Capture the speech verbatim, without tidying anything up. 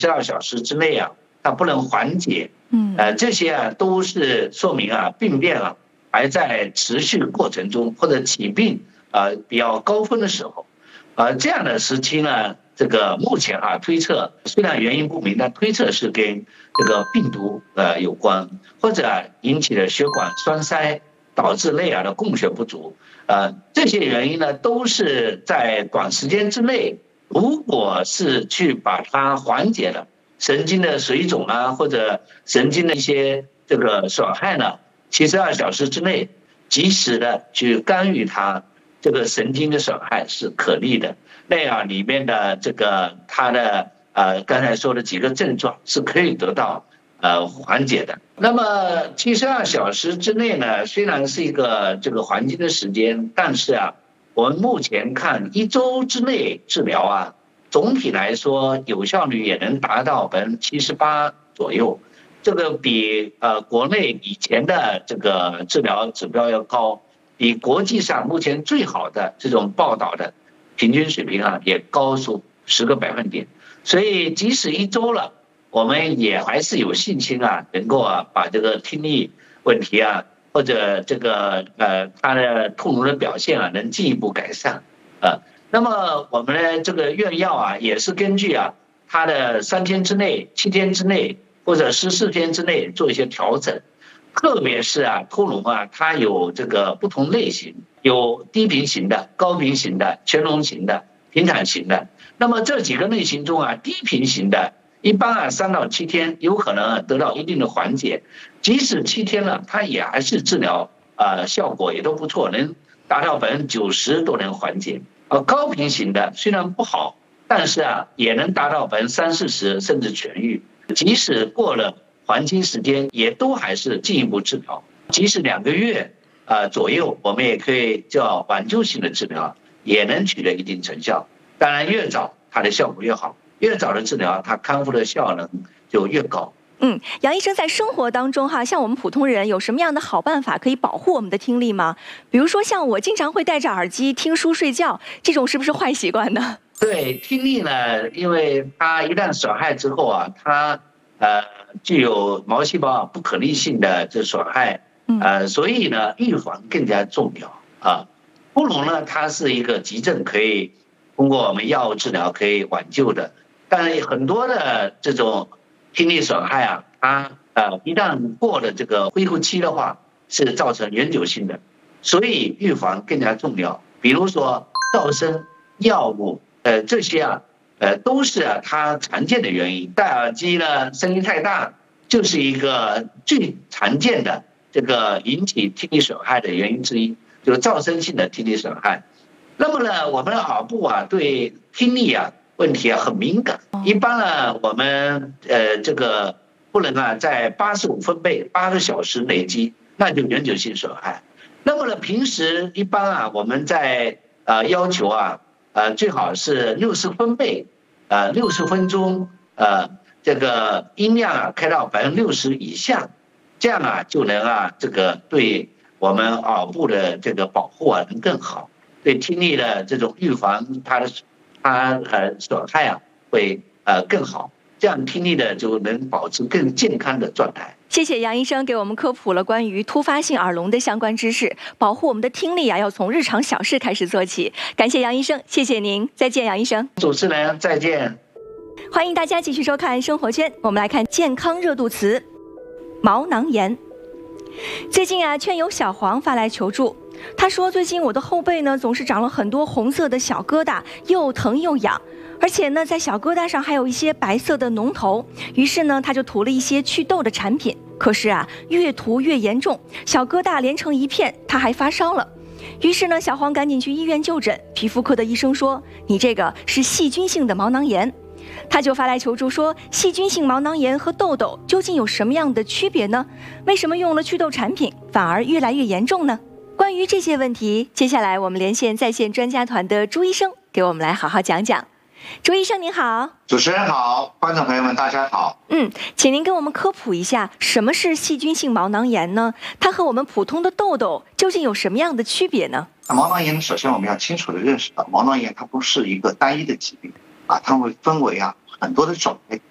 十二小时之内啊，它不能缓解， 嗯， 呃，这些啊都是说明啊病变啊还在持续过程中，或者起病啊、呃、比较高峰的时候，啊、呃、这样的时期呢，这个目前啊推测虽然原因不明，但推测是跟这个病毒呃有关，或者、啊、引起的血管栓塞导致内耳的供血不足，呃这些原因呢都是在短时间之内。如果是去把它缓解了神经的水肿啊，或者神经的一些这个损害呢，七十二小时之内及时的去干预它这个神经的损害是可逆的。内耳里面的这个它的呃刚才说的几个症状是可以得到呃缓解的。那么七十二小时之内呢，虽然是一个这个黄金的时间，但是啊。我们目前看一周之内治疗啊，总体来说有效率也能达到百分之七十八左右，这个比呃国内以前的这个治疗指标要高，比国际上目前最好的这种报道的平均水平啊也高出十个百分点。所以即使一周了，我们也还是有信心啊，能够啊把这个听力问题啊。或者这个呃，他的痛รู้的表现啊，能进一步改善，啊，那么我们的这个用药啊，也是根据啊，他的三天之内、七天之内或者十四天之内做一些调整，特别是啊，痛รู้啊，它有这个不同类型，有低频型的、高频型的、全容型的、平坦型的。那么这几个类型中啊，低频型的。一般啊，三到七天有可能啊得到一定的缓解，即使七天了，它也还是治疗啊、呃、效果也都不错，能达到百分之九十都能缓解。呃，高频型的虽然不好，但是啊也能达到百分之三四十甚至痊愈。即使过了黄金时间，也都还是进一步治疗。即使两个月啊、呃、左右，我们也可以叫挽救性的治疗，也能取得一定成效。当然，越早它的效果越好。越早的治疗，它康复的效能就越高。 嗯，杨医生在生活当中哈，像我们普通人有什么样的好办法可以保护我们的听力吗？比如说像我经常会戴着耳机听书睡觉，这种是不是坏习惯呢？ 对，听力呢，因为它一旦损害之后啊，它呃具有毛细胞不可逆性的这损害，呃，所以呢预防更加重要啊。不聋呢，它是一个急症，可以通过我们药物治疗可以挽救的。但是很多的这种听力损害啊，它呃一旦过了这个恢复期的话，是造成永久性的，所以预防更加重要。比如说噪声、药物，呃这些啊，呃都是啊它常见的原因。戴耳机呢，声音太大，就是一个最常见的这个引起听力损害的原因之一，就是噪声性的听力损害。那么呢，我们的耳部啊，对听力啊。问题啊很敏感，一般呢，我们呃这个不能啊在八十五分贝八个小时累积，那就永久性损害。那么呢，平时一般啊，我们在呃要求啊呃最好是六十分贝，呃六十分钟，呃这个音量啊开到百分之六十以下，这样啊就能啊这个对我们耳部的这个保护啊能更好，对听力的这种预防它的。它呃损害啊会呃更好，这样听力的就能保持更健康的状态。 谢谢杨医生给我们科普了关于突发性耳聋的相关知识，保护我们的听力啊，要从日常小事开始做起。感谢杨医生，谢谢您，再见，杨医生。 主持人再见。 欢迎大家继续收看生活圈，我们来看健康热度词：毛囊炎。最近啊，圈友小黄发来求助。他说：“最近我的后背呢，总是长了很多红色的小疙瘩，又疼又痒，而且呢，在小疙瘩上还有一些白色的脓头。于是呢，他就涂了一些祛痘的产品。可是啊，越涂越严重，小疙瘩连成一片，他还发烧了。于是呢，小黄赶紧去医院就诊，皮肤科的医生说：‘你这个是细菌性的毛囊炎。’他就发来求助说：细菌性毛囊炎和痘痘究竟有什么样的区别呢？为什么用了祛痘产品反而越来越严重呢？”关于这些问题，接下来我们连线在线专家团的朱医生，给我们来好好讲讲。朱医生您好。 主持人好，观众朋友们大家好。 嗯，请您给我们科普一下，什么是细菌性毛囊炎呢？它和我们普通的痘痘究竟有什么样的区别呢？ 毛囊炎，首先我们要清楚的认识到，毛囊炎它不是一个单一的疾病啊，它会分为啊很多的种类。